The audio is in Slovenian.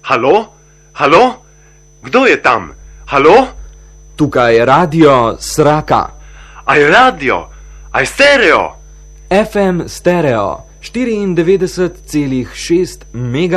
Halo? Halo? Kdo je tam? Halo? Tukaj je radio Sraka. Aj radio? Aj stereo? FM stereo 94,6 MHz.